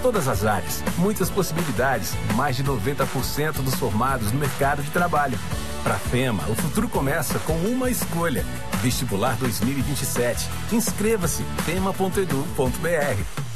Todas as áreas, muitas possibilidades, mais de 90% dos formados no mercado de trabalho. Para a FEMA, o futuro começa com uma escolha. Vestibular 2027. Inscreva-se, fema.edu.br.